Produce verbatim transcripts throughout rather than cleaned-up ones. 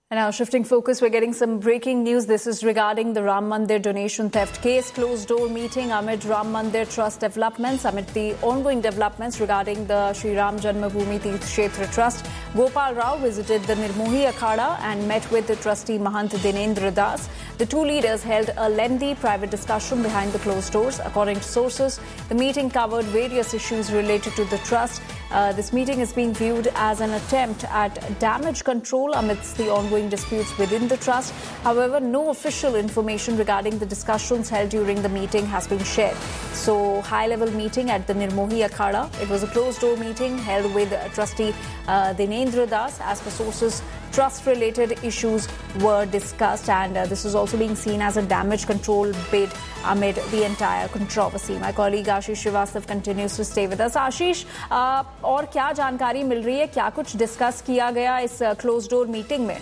And now shifting focus, we're getting some breaking news. This is regarding the Ram Mandir donation theft case. Closed door meeting amid Ram Mandir Trust developments, amid the ongoing developments regarding the Shri Ram Janmabhoomi Teerth Kshetra Trust. Gopal Rao visited the Nirmohi Akhada and met with the trustee Mahant Dinendra Das. The two leaders held a lengthy private discussion behind the closed doors. According to sources, the meeting covered various issues related to the trust. Uh, this meeting is being viewed as an attempt at damage control amidst the ongoing disputes within the trust. However, no official information regarding the discussions held during the meeting has been shared. So, high-level meeting at the Nirmohi Akhada. It was a closed-door meeting held with trustee uh, Dinendra Das. As per sources, trust-related issues were discussed, and uh, this is also being seen as a damage control bid amid the entire controversy. My colleague Ashish Srivastav continues to stay with us. Ashish, uh, और क्या जानकारी मिल रही है, क्या कुछ discuss किया गया इस क्लोज डोर मीटिंग में?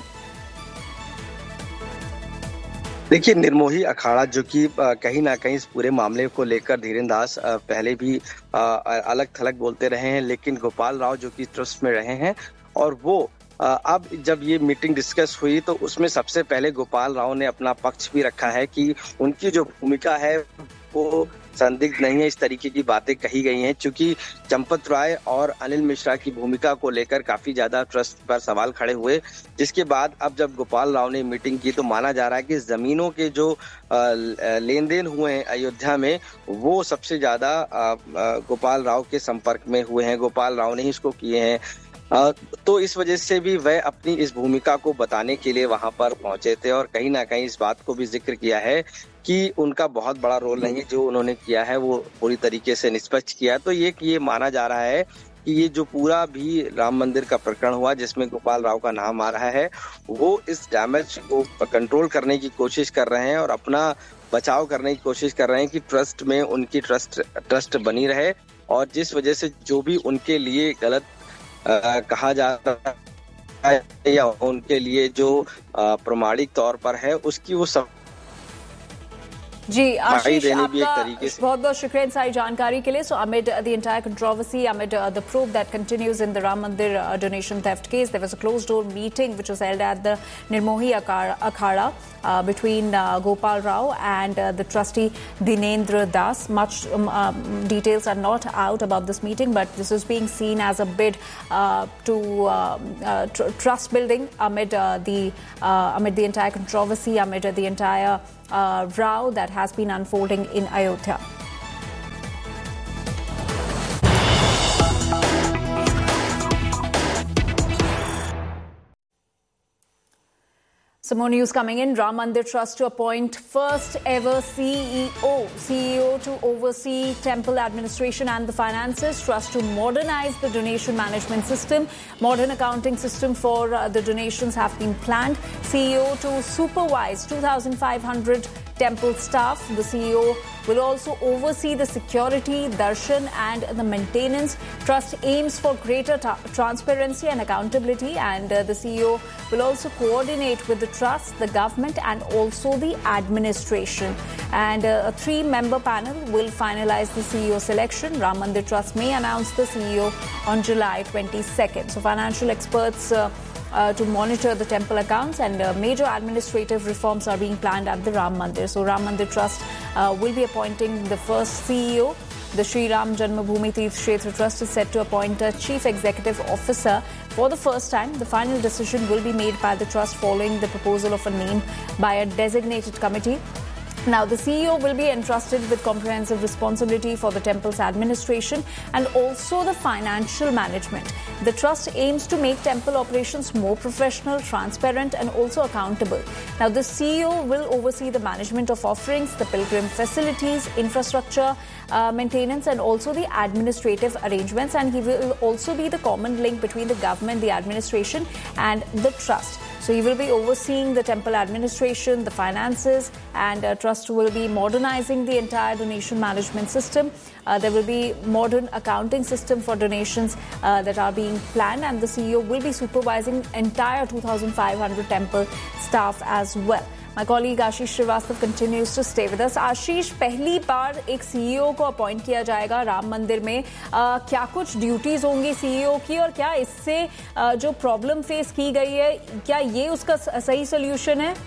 देखिए, निर्मोही अखाड़ा जो कि कहीं ना कहीं इस पूरे मामले को लेकर धीरेन्द्र दास पहले भी अलग थलग बोलते रहे हैं, लेकिन गोपाल राव जो कि ट्रस्ट में रहे हैं और वो अब जब ये मीटिंग डिस्कस हुई तो उसमें सबसे पहले गोपाल राव ने अपना पक्ष भी रखा है कि उनकी जो भूमिका है वो संदिग्ध नहीं है। इस तरीके की बातें कही गई हैं, क्योंकि चंपत राय और अनिल मिश्रा की भूमिका को लेकर काफी ज्यादा ट्रस्ट पर सवाल खड़े हुए, जिसके बाद अब जब गोपाल राव ने मीटिंग की तो माना जा रहा है कि जमीनों के जो लेन देन हुए हैं अयोध्या में वो सबसे ज्यादा गोपाल राव के संपर्क में हुए हैं, गोपाल राव ने ही इसको किए हैं। आ, तो इस वजह से भी वह अपनी इस भूमिका को बताने के लिए वहां पर पहुंचे थे और कहीं ना कहीं इस बात को भी जिक्र किया है कि उनका बहुत बड़ा रोल नहीं है, जो उन्होंने किया है वो पूरी तरीके से निष्पक्ष किया है। तो ये ये माना जा रहा है कि ये जो पूरा भी राम मंदिर का प्रकरण हुआ जिसमें गोपाल राव का नाम आ रहा है वो इस डैमेज को कंट्रोल करने की कोशिश कर रहे हैं और अपना बचाव करने की कोशिश कर रहे हैं कि ट्रस्ट में उनकी ट्रस्ट ट्रस्ट बनी रहे, और जिस वजह से जो भी उनके लिए गलत आ, कहा जाता है या उनके लिए जो प्रमाणिक तौर पर है उसकी वो सब जी आशीष, आपका बहुत बहुत शुक्रिया इन सारी जानकारी के लिए. So amid the entire controversy, amid uh, the probe that continues in the Ram Mandir uh, donation theft case, there was a closed door meeting which was held at the Nirmohi Akhada uh, between uh, Gopal Rao and uh, the trustee Dinendra Das. Much um, uh, details are not out about this meeting, but this is being seen as a bid uh, to uh, uh, tr- trust building amid uh, the uh, amid the entire controversy, amid uh, the entire Uh, row that has been unfolding in Ayodhya. Some more news coming in. Ram Mandir Trust to appoint first ever C E O. C E O to oversee temple administration and the finances. Trust to modernize the donation management system. Modern accounting system for uh, the donations have been planned. C E O to supervise two thousand five hundred temple staff. The C E O will also oversee the security, darshan and the maintenance. Trust aims for greater ta- transparency and accountability, and uh, the C E O will also coordinate with the trust, the government and also the administration. And uh, a three-member panel will finalize the C E O selection. Ram Mandir Trust may announce the C E O on July twenty-second. So financial experts uh, Uh, to monitor the temple accounts, and uh, major administrative reforms are being planned at the Ram Mandir. So Ram Mandir Trust uh, will be appointing the first C E O. The Shri Ram Janmabhoomi Teerth Kshetra Trust is set to appoint a chief executive officer for the first time. The final decision will be made by the trust following the proposal of a name by a designated committee. Now, the C E O will be entrusted with comprehensive responsibility for the temple's administration and also the financial management. The trust aims to make temple operations more professional, transparent and also accountable. Now, the C E O will oversee the management of offerings, the pilgrim facilities, infrastructure, uh, maintenance and also the administrative arrangements, and he will also be the common link between the government, the administration and the trust. So he will be overseeing the temple administration, the finances, and uh, trust will be modernizing the entire donation management system. Uh, there will be modern accounting system for donations uh, that are being planned, and the C E O will be supervising entire two thousand five hundred temple staff as well. My colleague Ashish Srivastava continues to stay with us. Ashish, पहली बार एक CEO को appoint किया जाएगा राम मंदिर में. आ, क्या कुछ duties होंगी सीईओ की और क्या इससे आ, जो प्रॉब्लम फेस की गई है, क्या ये उसका सही सोल्यूशन है?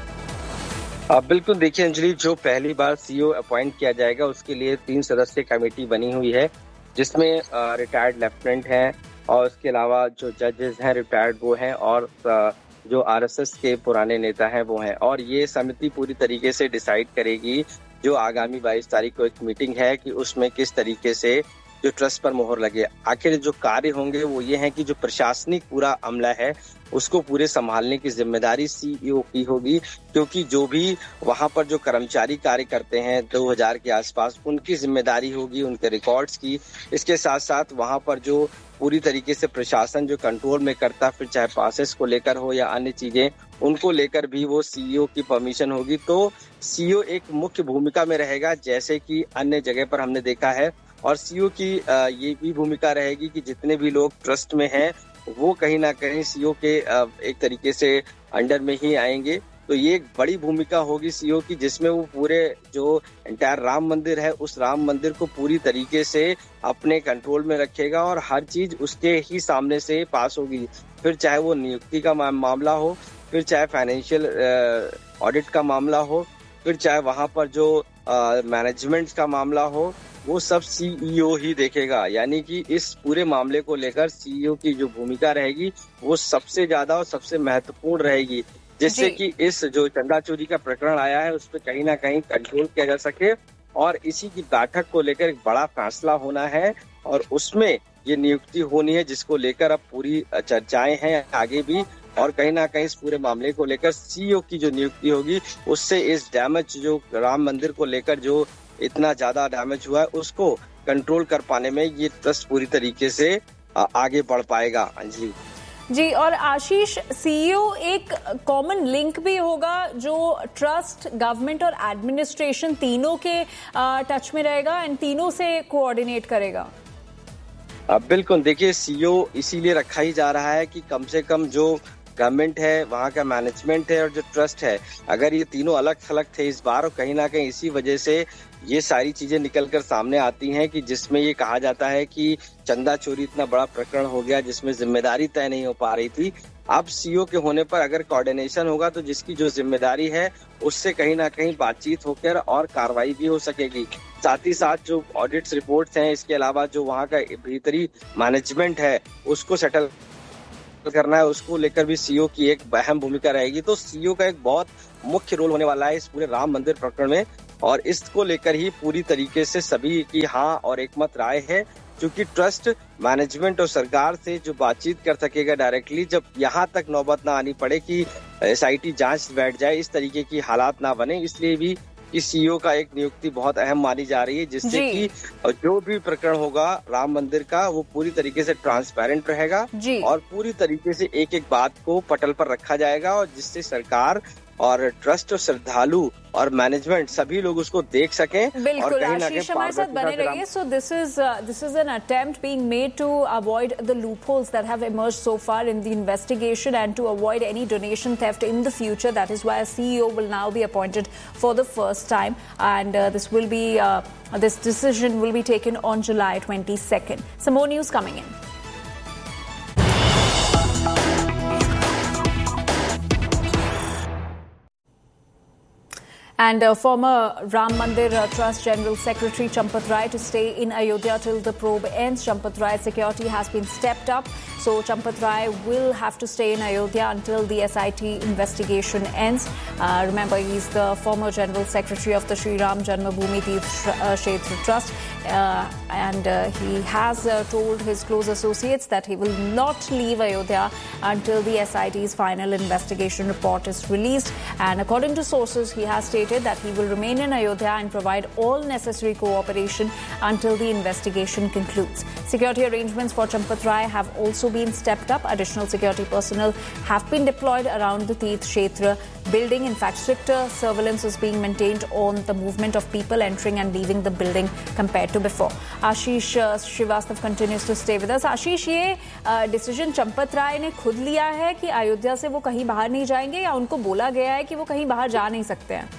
आ, बिल्कुल. देखिए अंजलि, जो पहली बार सीईओ अपॉइंट किया जाएगा उसके लिए तीन सदस्य कमेटी बनी हुई है, जिसमें रिटायर्ड लेफ्टिनेंट हैं और उसके अलावा जो जजेस हैं रिटायर्ड वो हैं और आ, जो आरएसएस के पुराने नेता हैं वो हैं. और ये समिति पूरी तरीके से डिसाइड करेगी जो आगामी बाईस तारीख को एक मीटिंग है कि उसमें किस तरीके से जो ट्रस्ट पर मोहर लगे. आखिर जो कार्य होंगे वो ये हैं कि जो प्रशासनिक पूरा अमला है उसको पूरे संभालने की जिम्मेदारी सीईओ की होगी, क्योंकि जो भी वहां पर जो कर्मचारी कार्य करते हैं दो हज़ार के आसपास, उनकी जिम्मेदारी होगी उनके रिकॉर्ड्स की. इसके साथ साथ वहां पर जो पूरी तरीके से प्रशासन जो कंट्रोल में करता, फिर चाहे पासेस को लेकर हो या अन्य चीजें, उनको लेकर भी वो सीईओ की परमिशन होगी. तो सीईओ एक मुख्य भूमिका में रहेगा जैसे कि अन्य जगह पर हमने देखा है. और सीईओ की ये भी भूमिका रहेगी कि जितने भी लोग ट्रस्ट में हैं वो कहीं ना कहीं सीईओ के एक तरीके से अंडर में ही आएंगे. तो ये एक बड़ी भूमिका होगी सीईओ की, जिसमें वो पूरे जो एंटायर राम मंदिर है उस राम मंदिर को पूरी तरीके से अपने कंट्रोल में रखेगा और हर चीज उसके ही सामने से पास होगी. फिर चाहे वो नियुक्ति का मामला हो, फिर चाहे फाइनेंशियल ऑडिट का मामला हो, फिर चाहे वहां पर जो मैनेजमेंट का मामला हो, वो सब सीईओ ही देखेगा. यानी कि इस पूरे मामले को लेकर सीईओ की जो भूमिका रहेगी वो सबसे ज्यादा और सबसे महत्वपूर्ण रहेगी, जिससे कि इस जो चंदा चोरी का प्रकरण आया है उस पर कहीं ना कहीं कंट्रोल किया जा सके. और इसी की बैठक को लेकर एक बड़ा फैसला होना है और उसमें ये नियुक्ति होनी है, जिसको लेकर अब पूरी चर्चाएं हैं आगे भी. और कहीं ना कहीं इस पूरे मामले को लेकर सीईओ की जो नियुक्ति होगी उससे इस डैमेज जो राम मंदिर को लेकर जो इतना ज्यादा डैमेज हुआ है उसको कंट्रोल कर पाने में ये ट्रस्ट पूरी तरीके से आगे बढ़ पाएगा. अंजलि जी, और आशीष, सीईओ एक कॉमन लिंक भी होगा जो ट्रस्ट, गवर्नमेंट और एडमिनिस्ट्रेशन तीनों के टच में रहेगा एंड तीनों से कोऑर्डिनेट करेगा. बिल्कुल. देखिए, सीईओ इसीलिए रखा ही जा रहा है कि कम से कम जो गवर्नमेंट है, वहाँ का मैनेजमेंट है और जो ट्रस्ट है, अगर ये तीनों अलग थलग थे इस बार, और कहीं ना कहीं इसी वजह से ये सारी चीजें निकल कर सामने आती हैं कि जिसमें ये कहा जाता है कि चंदा चोरी इतना बड़ा प्रकरण हो गया जिसमें जिम्मेदारी तय नहीं हो पा रही थी. अब सीईओ के होने पर अगर कोऑर्डिनेशन होगा तो जिसकी जो जिम्मेदारी है उससे कहीं ना कहीं बातचीत होकर और कार्रवाई भी हो सकेगी. साथ ही साथ जो ऑडिट्स रिपोर्ट्स हैं, इसके अलावा जो वहाँ का भीतरी मैनेजमेंट है उसको सेटल करना है, उसको लेकर भी सीईओ की एक अहम भूमिका रहेगी. तो सीईओ का एक बहुत मुख्य रोल होने वाला है इस पूरे राम मंदिर प्रकरण में, और इसको लेकर ही पूरी तरीके से सभी की हाँ और एकमत राय है, क्योंकि ट्रस्ट, मैनेजमेंट और सरकार से जो बातचीत कर सकेगा डायरेक्टली, जब यहाँ तक नौबत ना आनी पड़े कि एसआईटी जांच बैठ जाए, इस तरीके की हालात ना बने. इसलिए भी कि सीईओ का एक नियुक्ति बहुत अहम मानी जा रही है, जिससे कि जो भी प्रकरण होगा राम मंदिर का वो पूरी तरीके से ट्रांसपेरेंट रहेगा और पूरी तरीके से एक एक बात को पटल पर रखा जाएगा, और जिससे सरकार और ट्रस्ट और श्रद्धालु और मैनेजमेंट सभी लोग उसको देख सकें. बिल्कुल. आशीष हमारे साथ बने रहिए. So this is this is an attempt being made to avoid the loopholes that have emerged so far in the investigation and to avoid any donation theft in the future. That is why a C E O will now be appointed for the first time, and uh, this will be uh, this decision will be taken on July twenty-second. Some more news coming in. And uh, former Ram Mandir uh, Trust General Secretary Champat Rai to stay in Ayodhya till the probe ends. Champat Rai's security has been stepped up, so Champat Rai will have to stay in Ayodhya until the S I T investigation ends. Uh, remember, he's the former General Secretary of the Sri Ram Janmabhoomi Teerth Kshetra Trust, uh, and uh, he has uh, told his close associates that he will not leave Ayodhya until the S I T's final investigation report is released. And according to sources, he has stated that he will remain in Ayodhya and provide all necessary cooperation until the investigation concludes. Security arrangements for Champat Rai have also also been stepped up. Additional security personnel have been deployed around the Tirth Kshetra building. In fact, stricter surveillance is being maintained on the movement of people entering and leaving the building compared to before. Ashish uh, Srivastav continues to stay with us. Ashish, ये decision Champat Rai ने खुद लिया है कि अयोध्या से वो कहीं बाहर नहीं जाएंगे या उनको बोला गया है कि वो कहीं बाहर जा नहीं सकते हैं?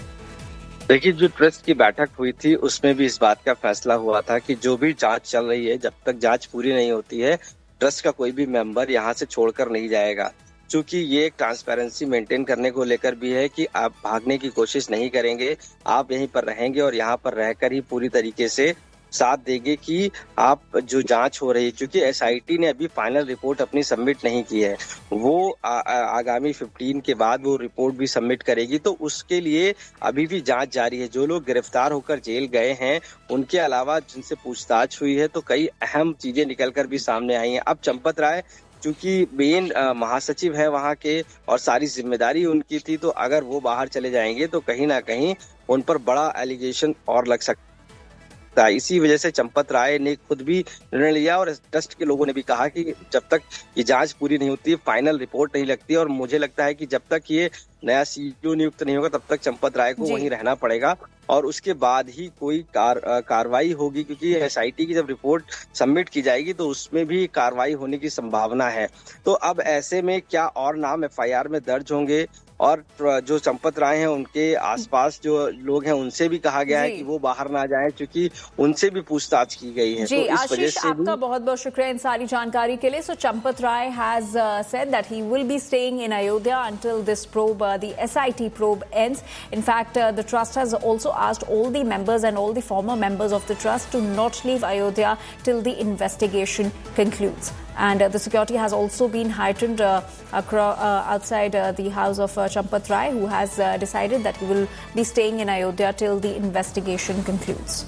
देखिए, जो ट्रस्ट की बैठक हुई थी उसमें भी इस बात का फैसला हुआ था कि जो भी जांच चल रही है, जब तक जांच पूरी नहीं होती है, ट्रस्ट का कोई भी मेंबर यहां से छोड़कर नहीं जाएगा। क्योंकि ये एक ट्रांसपेरेंसी मेंटेन करने को लेकर भी है कि आप भागने की कोशिश नहीं करेंगे, आप यहीं पर रहेंगे और यहाँ पर रहकर ही पूरी तरीके से साथ देंगे कि आप जो जांच हो रही है, क्योंकि एसआईटी ने अभी फाइनल रिपोर्ट अपनी सबमिट नहीं की है, वो आ, आ, आगामी पंद्रह के बाद वो रिपोर्ट भी सबमिट करेगी, तो उसके लिए अभी भी जांच जारी है। जो लोग गिरफ्तार होकर जेल गए हैं उनके अलावा जिनसे पूछताछ हुई है तो कई अहम चीजें निकलकर भी सामने आई हैं। अब चंपत राय चूंकि मेन महासचिव है वहां के और सारी जिम्मेदारी उनकी थी, तो अगर वो बाहर चले जाएंगे तो कहीं ना कहीं उन पर बड़ा एलिगेशन और लग सकता है। इसी वजह से चंपत राय ने खुद भी निर्णय लिया और ट्रस्ट के लोगों ने भी कहा कि जब तक ये जांच पूरी नहीं होती, फाइनल रिपोर्ट नहीं लगती, और मुझे लगता है कि जब तक ये नया सीईओ नियुक्त नहीं होगा तब तक चंपत राय को वहीं रहना पड़ेगा और उसके बाद ही कोई कार कार्रवाई होगी, क्योंकि एसआईटी की जब रिपोर्ट सबमिट की जाएगी तो उसमें भी कार्रवाई होने की संभावना है। तो अब ऐसे में क्या और नाम एफआईआर में दर्ज होंगे और जो चंपत राय हैं उनके आसपास जो लोग हैं उनसे भी कहा गया है कि वो बाहर ना जाएं, क्योंकि उनसे भी पूछताछ की गई है। जी, तो इस आशीष, वजह से आपका बहुत बहुत शुक्रिया इन सारी जानकारी के लिए। सो Champat Rai has said that he will be staying in Ayodhya until this probe, the SIT probe ends. In fact, uh, the trust has also asked all the members and all the former members of the trust to not leave Ayodhya till the investigation concludes. And uh, the security has also been heightened uh, across, uh, outside uh, the house of uh, Champat Rai, who has uh, decided that he will be staying in Ayodhya till the investigation concludes.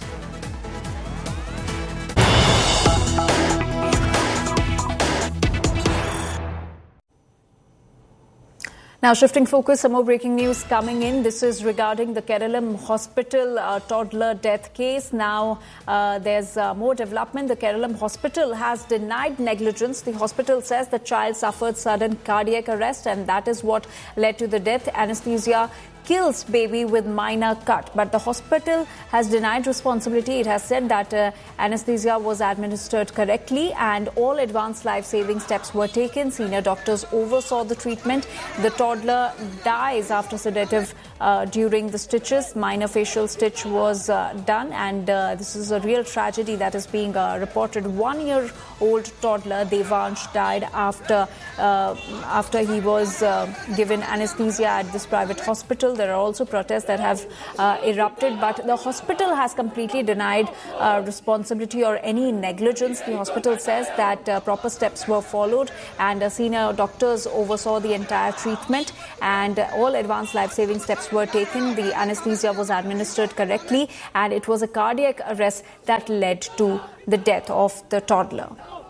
Now, shifting focus, some more breaking news coming in. This is regarding the Keralam Hospital uh, toddler death case. Now, uh, there's uh, more development. The Keralam Hospital has denied negligence. The hospital says the child suffered sudden cardiac arrest, and that is what led to the death. Anesthesia kills baby with minor cut, but the hospital has denied responsibility. It has said that uh, anesthesia was administered correctly and all advanced life-saving steps were taken. Senior doctors oversaw the treatment. The toddler dies after sedative uh, during the stitches. Minor facial stitch was uh, done, and uh, this is a real tragedy that is being uh, reported. One-year-old toddler Devansh died after uh, after he was uh, given anesthesia at this private hospital. There are also protests that have uh, erupted, but the hospital has completely denied uh, responsibility or any negligence. The hospital says that uh, proper steps were followed and uh, senior doctors oversaw the entire treatment and uh, all advanced life-saving steps were taken. The anesthesia was administered correctly and it was a cardiac arrest that led to the death of the toddler.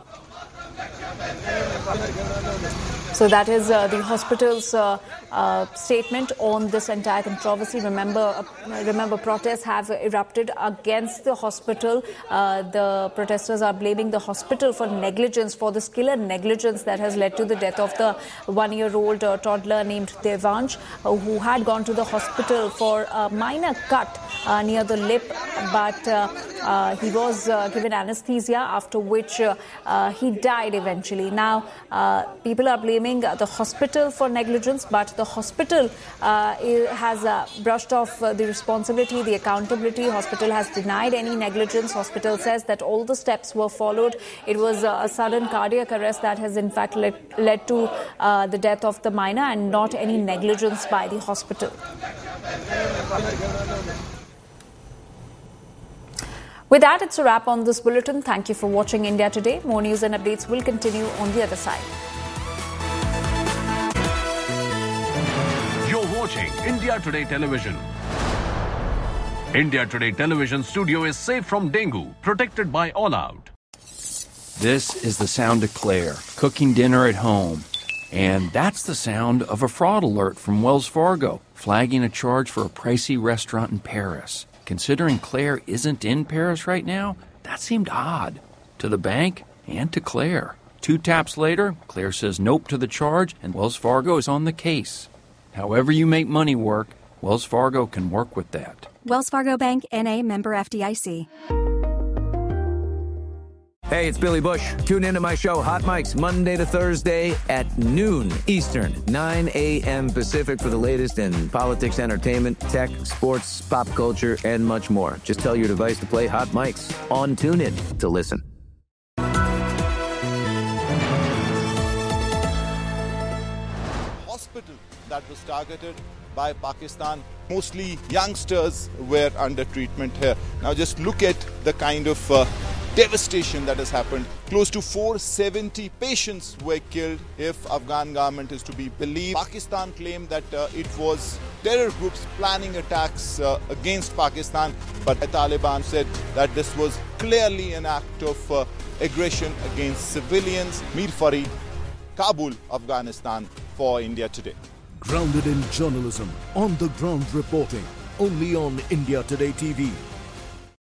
So that is uh, the hospital's uh, uh, statement on this entire controversy. Remember, uh, remember, protests have erupted against the hospital. Uh, the protesters are blaming the hospital for negligence, for this killer negligence that has led to the death of the one-year-old uh, toddler named Devansh, uh, who had gone to the hospital for a minor cut uh, near the lip, but uh, uh, he was uh, given anesthesia, after which uh, uh, he died eventually. Now, uh, people are blaming the hospital for negligence, but the hospital uh, has uh, brushed off uh, the responsibility, the accountability. Hospital has denied any negligence. Hospital says that all the steps were followed. It was uh, a sudden cardiac arrest that has in fact led, led to uh, the death of the minor and not any negligence by the hospital. With that, it's a wrap on this bulletin. Thank you for watching India Today. More news and updates will continue on the other side. You're watching India Today Television. India Today Television studio is safe from dengue, protected by All Out. This is the sound of Claire, cooking dinner at home. And that's the sound of a fraud alert from Wells Fargo, flagging a charge for a pricey restaurant in Paris. Considering Claire isn't in Paris right now, that seemed odd to the bank and to Claire. Two taps later, Claire says nope to the charge, and Wells Fargo is on the case. However you make money work, Wells Fargo can work with that. Wells Fargo Bank, N A, member F D I C. Hey, it's Billy Bush. Tune into my show, Hot Mics, Monday to Thursday at noon Eastern, nine a.m. Pacific for the latest in politics, entertainment, tech, sports, pop culture, and much more. Just tell your device to play Hot Mics on TuneIn to listen. Hospital that was targeted by Pakistan. Mostly youngsters were under treatment here. Now just look at the kind of uh, devastation that has happened. Close to four hundred seventy patients were killed, if Afghan government is to be believed. Pakistan claimed that uh, it was terror groups planning attacks uh, against Pakistan, but the Taliban said that this was clearly an act of uh, aggression against civilians. Mir Farid, Kabul, Afghanistan, for India Today. Grounded in journalism, on the ground reporting, only on India Today T V.